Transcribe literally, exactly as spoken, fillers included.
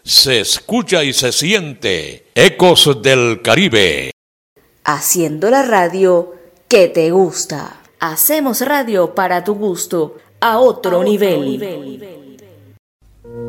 Se escucha y se siente Ecos del Caribe. Haciendo la radio que te gusta. Hacemos radio para tu gusto a otro, a otro nivel. nivel.